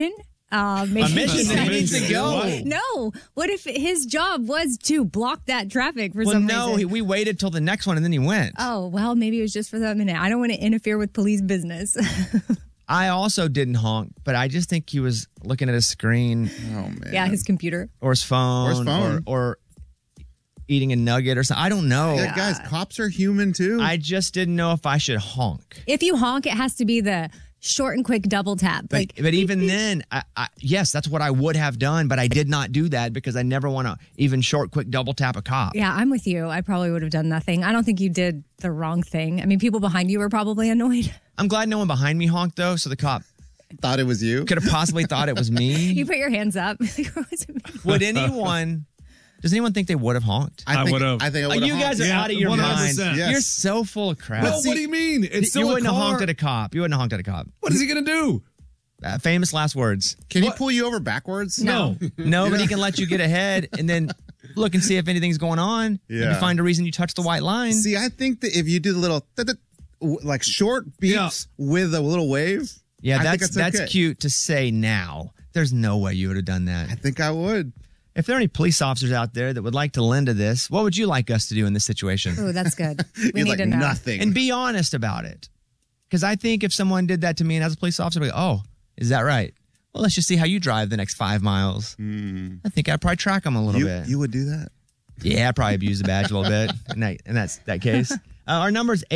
A mission that he needs to go. No. What if his job was to block that traffic for some reason? We waited till the next one and then he went. Oh, well, maybe it was just for that minute. I don't want to interfere with police business. I also didn't honk, but I just think he was looking at his screen. Oh, man. Yeah, his computer. Or his phone. Or eating a nugget or something. I don't know. Yeah, guys, cops are human too. I just didn't know if I should honk. If you honk, it has to be the short and quick double tap. But even then, yes, that's what I would have done, but I did not do that because I never want to even short, quick double tap a cop. Yeah, I'm with you. I probably would have done nothing. I don't think you did the wrong thing. I mean, people behind you were probably annoyed. I'm glad no one behind me honked, though, so the cop thought it was you. Could have possibly thought it was me. You put your hands up. Would anyone... Does anyone think they would have honked? I would have. I think I would have. You guys are out of your 100%. mind. Yes. You're so full of crap. Well, what do you mean? It's still you a wouldn't car. have honked at a cop. You wouldn't have honked at a cop. What is he going to do? Famous last words. Can he pull you over backwards? No. But he can let you get ahead and then look and see if anything's going on. Yeah. Maybe find a reason you touched the white line. See, I think that if you do the little like short beeps with a little wave. Yeah, I think that's cute to say now. There's no way you would have done that. I think I would. If there are any police officers out there that would like to lend to this, what would you like us to do in this situation? Oh, that's good. We need to know. Nothing. And be honest about it. Because I think if someone did that to me and as a police officer, I'd be like, oh, is that right? Well, let's just see how you drive the next 5 miles. I think I'd probably track them a little bit. You would do that? Yeah, I'd probably abuse the badge a little bit in that case. Our number is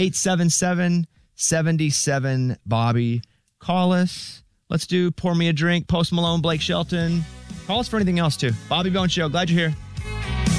877-77-BOBBY. Call us. Let's do Pour Me a Drink, Post Malone, Blake Shelton. Call us for anything else, too. Bobby Bones Show. Glad you're here.